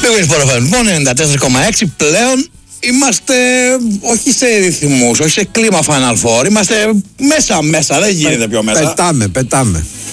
Big Win Sport FM, λοιπόν, 94,6 πλέον. Είμαστε όχι σε ρυθμούς, όχι σε κλίμα Final Four. Είμαστε μέσα, δεν γίνεται πιο μέσα. Πετάμε.